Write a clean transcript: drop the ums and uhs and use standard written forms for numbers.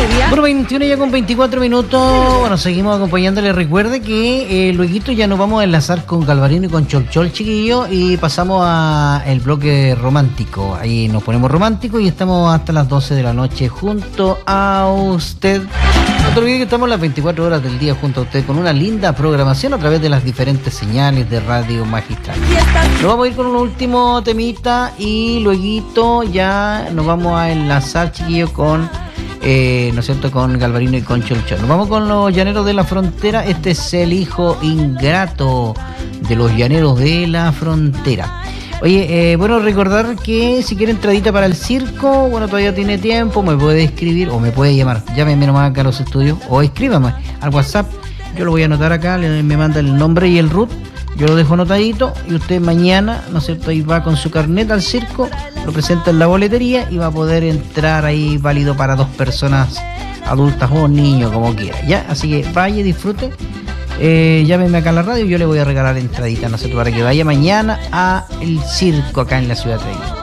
media. Bueno, 21 ya con 24 minutos. Bueno, seguimos acompañándole. Recuerde que luego ya nos vamos a enlazar con Galvarino y con Cholchol, chiquillo, y pasamos a el bloque romántico. Ahí nos ponemos románticos y estamos hasta las 12 de la noche junto a usted. No te olvides que estamos las 24 horas del día junto a usted con una linda programación a través de las diferentes señales de Radio Magistral. Nos vamos a ir con un último temita y luego ya nos vamos a enlazar, chiquillos, con ¿no es cierto?, con Galvarino y con Cholchol. Nos vamos con los Llaneros de la Frontera. Este es el hijo ingrato de los Llaneros de la Frontera. Oye, bueno, recordar que si quiere entradita para el circo, bueno, todavía tiene tiempo, me puede escribir o me puede llamar. Llámeme nomás acá a los estudios o escríbame al WhatsApp. Yo lo voy a anotar acá, me manda el nombre y el RUT. Yo lo dejo anotadito y usted mañana, ¿no es cierto?, ahí va con su carnet al circo, lo presenta en la boletería y va a poder entrar ahí válido para 2 personas adultas o niños, como quiera, ¿ya? Así que vaya, disfrute, llámeme acá a la radio y yo le voy a regalar entradita, ¿no es cierto?, para que vaya mañana a el circo acá en la ciudad de Trujillo.